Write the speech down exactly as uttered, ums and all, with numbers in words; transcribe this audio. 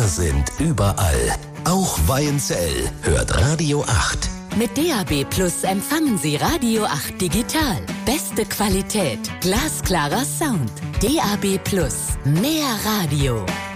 Wir sind überall. Auch Weinzell hört Radio acht. Mit D A B Plus empfangen Sie Radio acht digital. Beste Qualität, glasklarer Sound. D A B Plus, mehr Radio.